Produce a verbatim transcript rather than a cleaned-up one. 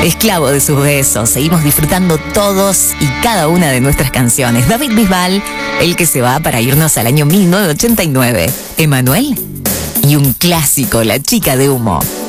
esclavo de sus besos. Seguimos disfrutando todos y cada una de nuestras canciones. David Bisbal, el que se va para irnos al año mil novecientos ochenta y nueve. Emanuel y un clásico, La chica de humo.